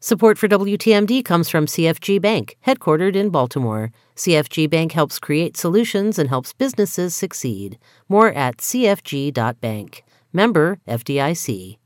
Support for WTMD comes from CFG Bank, headquartered in Baltimore. CFG Bank helps create solutions and helps businesses succeed. More at cfg.bank. Member FDIC.